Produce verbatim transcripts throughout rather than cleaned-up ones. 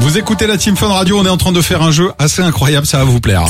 Vous écoutez la Team Fun Radio, on est en train de faire un jeu assez incroyable, ça va vous plaire.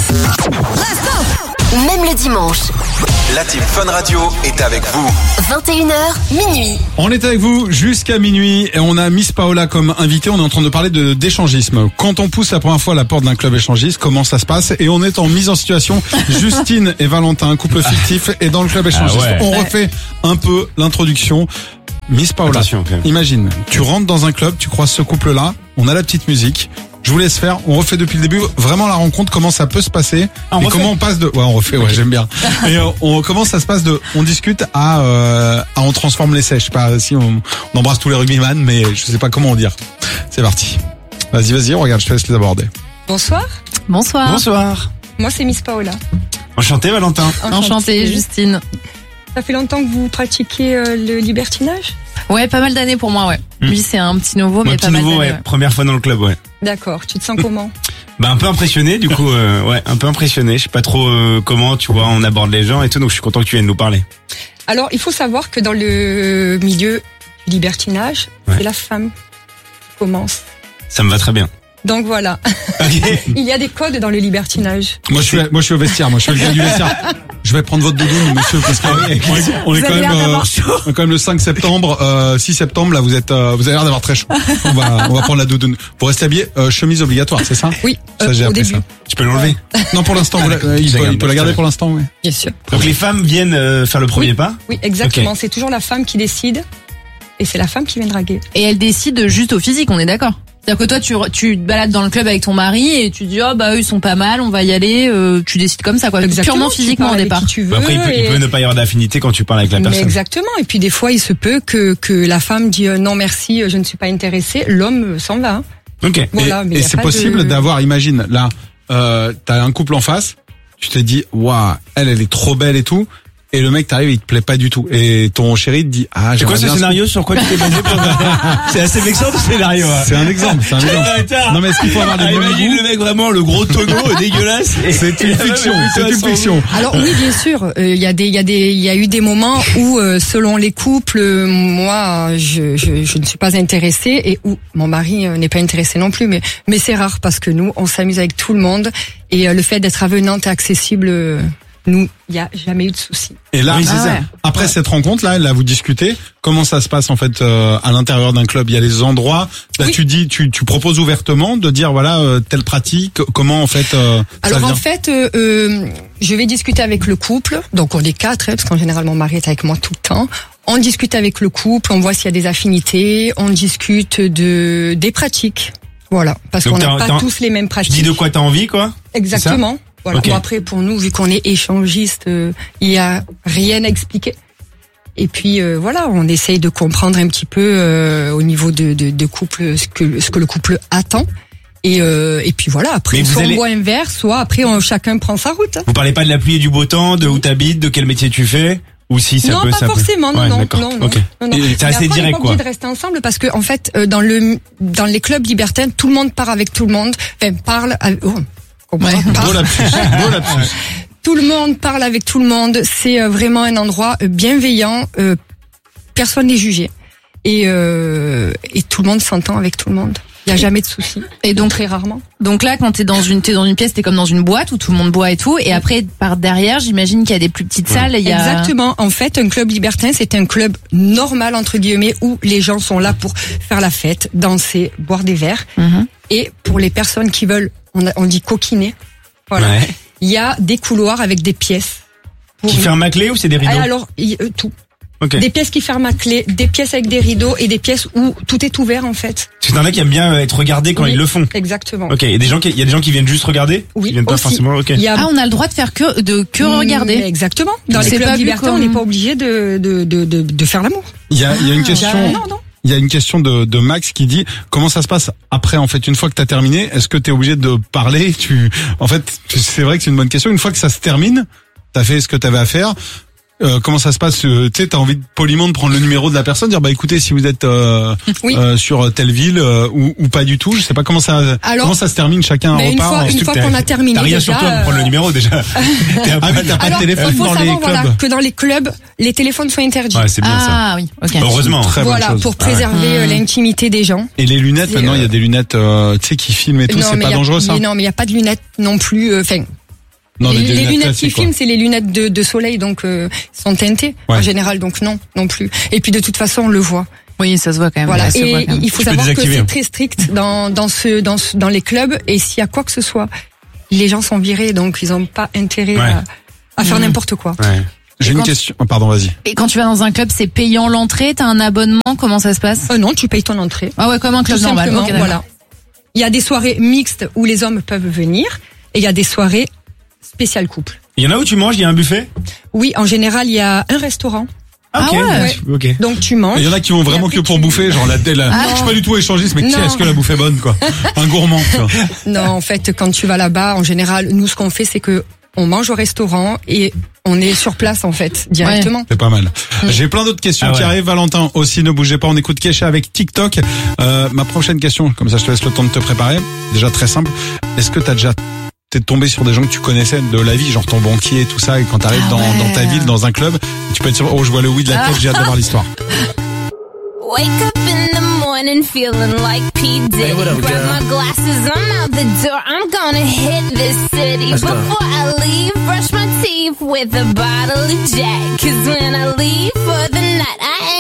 Même le dimanche. La Team Fun Radio est avec vous. vingt et une heures, minuit. On est avec vous jusqu'à minuit et on a Miss Paola comme invitée. On est en train de parler de d'échangisme. Quand on pousse la première fois la porte d'un club échangiste, comment ça se passe? Et on est en mise en situation. Justine et Valentin, un couple fictif, est dans le club échangiste. Ah ouais. On refait un peu l'introduction. Miss Paola, Attention, okay. Imagine, tu rentres dans un club, tu croises ce couple-là, on a la petite musique. Je vous laisse faire, on refait depuis le début vraiment la rencontre, comment ça peut se passer ah, on et refait. comment on passe de... Ouais, on refait, ouais, j'aime bien. Et on, on comment ça se passe de... On discute à, euh, à on transforme l'essai. Je sais pas si on, on embrasse tous les rugbyman, mais je sais pas comment dire. C'est parti. Vas-y, vas-y, regarde, je te laisse les aborder. Bonsoir, Bonsoir. Bonsoir. moi c'est Miss Paola. Enchanté Valentin. Enchantée, Justine. Ça fait longtemps que vous pratiquez euh, le libertinage? Ouais, pas mal d'années pour moi, ouais. Hmm. Lui, c'est un petit nouveau, Moi, mais petit pas mal nouveau, d'années. ouais. Ouais. Première fois dans le club, ouais. D'accord, tu te sens comment? Bah un peu impressionné, du coup, euh, ouais, un peu impressionné. Je sais pas trop euh, comment, tu vois, on aborde les gens et tout, donc je suis content que tu viennes nous parler. Alors, il faut savoir que dans le milieu du libertinage, Ouais. c'est la femme qui commence. Ça me va très bien. Donc voilà, Ok. il y a des codes dans le libertinage. Moi, je suis, moi, je suis au vestiaire, moi, je suis le gars du vestiaire. Je vais prendre votre doudoune, monsieur, parce que on est, on est Vous quand avez même, l'air euh, d'avoir chaud. on est quand même le cinq septembre, euh, six septembre, là, vous êtes, euh, vous avez l'air d'avoir très chaud. On va, on va prendre la doudoune. Pour rester habillé, euh, chemise obligatoire, c'est ça? Oui, Ça, euh, j'ai au appris début, ça. Tu peux l'enlever. Non, pour l'instant, Ah, vous la- d'accord. euh, il, Je peut, regarde, il peut la je garder regarde. pour l'instant, oui. bien sûr. Donc les femmes viennent euh, faire le premier Oui. pas. Oui, exactement. Ok. C'est toujours la femme qui décide et c'est la femme qui vient draguer. Et elle décide juste au physique, on est d'accord. C'est-à-dire que toi, tu, tu te balades dans le club avec ton mari et tu dis, oh bah eux ils sont pas mal, on va y aller. Euh, tu décides comme ça, quoi. Exactement, Purement tu physiquement parles au avec départ. qui tu veux, Bah, après, il peut, il et- peut ne pas y avoir d'affinité quand tu parles avec la Mais personne. exactement. Et puis des fois, il se peut que que la femme dit euh, non merci, euh, je ne suis pas intéressée. L'homme euh, s'en va. hein. Ok. Voilà, mais et y a c'est pas possible de- d'avoir, imagine, là, euh, t'as un couple en face, tu t'es dit, waouh, elle, elle est trop belle et tout, et le mec t'arrive, il te plaît pas du tout, et ton chéri te dit, ah, C'est j'aimerais quoi ce bien scénario sur quoi tu t'es basé pour C'est assez vexant ce scénario. hein. C'est un exemple, c'est un exemple. Bâtard. Non, mais est-ce qu'il faut avoir des Ah, mauvais imagine goûts? le mec vraiment le gros tonneau dégueulasse. C'est une fiction, c'est une fiction. Alors oui, bien sûr, il y a des, il y a des, il y a eu des moments où, euh, selon les couples, euh, moi, je, je, je ne suis pas intéressée et où mon mari euh, n'est pas intéressé non plus. Mais, mais c'est rare parce que nous, on s'amuse avec tout le monde et euh, le fait d'être avenante et accessible, euh, nous, il y a jamais eu de souci. Et là, Oui, c'est Ah ça. ouais. après cette rencontre là, là vous discutez, comment ça se passe en fait euh, à l'intérieur d'un club? Il y a les endroits, là Oui. tu dis, tu, tu proposes ouvertement de dire voilà euh, telle pratique, comment en fait euh, ça Alors vient? en fait, euh, euh, je vais discuter avec le couple. Donc on est quatre, hein, parce qu'en général mon mari est avec moi tout le temps. On discute avec le couple, on voit s'il y a des affinités, on discute de des pratiques. Voilà, parce Donc qu'on n'a t'as- pas t'as- tous les mêmes Tu pratiques. dis de quoi t'as envie, quoi. Exactement. Voilà. Ok. Bon, après, pour nous, vu qu'on est échangiste, euh, il y a rien à expliquer. Et puis euh, voilà, on essaye de comprendre un petit peu euh, au niveau de, de, de couple ce que ce que le couple attend. Et, euh, et puis voilà, après, Mais vous soit allez- on boit un verre, soit après on, chacun prend sa route. hein. Vous parlez pas de la pluie et du beau temps, de où t'habites, de quel métier tu fais, ou si ça non, peut, pas ça peut- forcément, non, Ouais, non, d'accord. non, non, Ok. non, non. Et Mais c'est assez après, on est direct, pas quoi. obligé de rester ensemble parce que en fait, euh, dans le dans les clubs libertins, tout le monde part avec tout le monde, enfin parle. à- oh, comprends, Ouais. parle. Beau lapsus, beau lapsus. Tout le monde parle avec tout le monde. C'est euh, vraiment un endroit euh, bienveillant. Euh, personne n'est jugé et euh, et tout le monde s'entend avec tout le monde. Il y a jamais de soucis. Et donc, Très rarement. donc là, quand t'es dans une, t'es dans une pièce, t'es comme dans une boîte où tout le monde boit et tout. Et après, par derrière, j'imagine qu'il y a des plus petites salles. Il y a... Exactement. En fait, un club libertin, c'est un club normal entre guillemets où les gens sont là pour faire la fête, danser, boire des verres. Mhm. Et pour les personnes qui veulent, on, a- on dit coquiner. Voilà. Ouais. Il y a des couloirs avec des pièces. Pour- Qui ferme à clé ou c'est des rideaux? Ah, alors, il- euh, tout. Ok. Des pièces qui ferment à clé, des pièces avec des rideaux et des pièces où tout est ouvert en fait. Parce que t'en as qui aiment bien être regardés quand Oui. ils le font. Exactement. Ok. Et des gens qui, il y a des gens qui viennent juste regarder? Oui, Qui viennent pas aussi. forcément, ok. Il y a Ah, on a le droit de faire que, de que Mm, regarder. Exactement. Dans les C'est clubs pas vu libertins, comme- on n'est pas obligé de, de, de, de, de faire l'amour. Il y a, il y a une Ah, question. non, non. Il y a une question de, de Max qui dit comment ça se passe après en fait une fois que t'as terminé, est-ce que t'es obligé de parler? Tu en fait c'est vrai que c'est une bonne question. Une fois que ça se termine, t'as fait ce que t'avais à faire. euh, comment ça se passe? euh, Tu sais, t'as envie de poliment de prendre le numéro de la personne, dire bah écoutez, si vous êtes euh, Oui. euh, sur telle ville euh, ou, ou pas du tout, je sais pas comment ça Alors, comment ça se termine, chacun mais une repart. fois- euh, une fois T'as- qu'on a terminé T'as rien déjà, sur toi pour euh, prendre le numéro déjà. T'es un Ah oui, peu- t'as pas Alors, de téléphone il faut dans les savoir clubs. voilà, que dans les clubs, les téléphones sont interdits. Ouais, c'est bien ça. Ah oui, ok. Heureusement. Très bonne Voilà, chose. pour Ah ouais. préserver euh, l'intimité des gens. Et les lunettes, C'est, maintenant, il y a euh, des lunettes, euh, tu sais, qui filment et tout, c'est mais pas y a- dangereux ça? mais non, mais il n'y a pas de lunettes non plus. Enfin, Non, les, mais des les lunettes qui classiques, quoi. filment, c'est les lunettes de, de soleil, donc euh, sont teintées Ouais. en général, donc non, non plus. Et puis de toute façon, on le voit. Oui, ça se voit quand même. Voilà. Ça se voit Et quand même. il faut Tu peux savoir que désactiver, hein. c'est très strict dans dans ce dans ce- dans les clubs. Et s'il y a quoi que ce soit, les gens sont virés, donc ils n'ont pas intérêt Ouais. à, à faire Mhm. n'importe quoi. Ouais. J'ai Et une quand- question. Oh, pardon, vas-y. Et quand tu vas dans un club, c'est payant l'entrée, t'as un abonnement, comment ça se passe? Euh, non, tu payes ton entrée. Ah ouais, comme un club Tout normal. simplement, Ok, d'accord. voilà. Il y a des soirées mixtes où les hommes peuvent venir, et il y a des soirées spéciales couple. Il y en a où tu manges, il y a un buffet? Oui, en général, il y a un restaurant. Ah Ok, ouais. ok. Donc tu manges. Il y en a qui vont vraiment après, que pour tu- bouffer, genre la, la Ah, je suis pas du tout échangiste, mais non. tiens, est-ce que la bouffe est bonne, quoi? Un gourmand, tu vois. Non, en fait, quand tu vas là-bas, en général, nous, ce qu'on fait, c'est que on mange au restaurant et on est sur place, en fait, directement. C'est pas mal. J'ai plein d'autres questions Ah ouais. qui arrivent. Valentin aussi, ne bougez pas. On écoute Kesha avec TikTok. Euh, ma prochaine question, comme ça je te laisse le temps de te préparer. Déjà très simple. Est-ce que t'as déjà t'es tombé sur des gens que tu connaissais de la vie, genre ton banquier et tout ça, et quand t'arrives Ah dans, ouais. dans ta ville, dans un club, tu peux être sûr, oh, je vois le oui de la tête, j'ai hâte d'avoir l'histoire. Wake up in the morning feeling like P. Diddy. Grab my glasses, I'm out the door. I'm gonna hit this city. Before I leave, brush my teeth with a bottle of Jack. Cause when I leave for the night, I ain't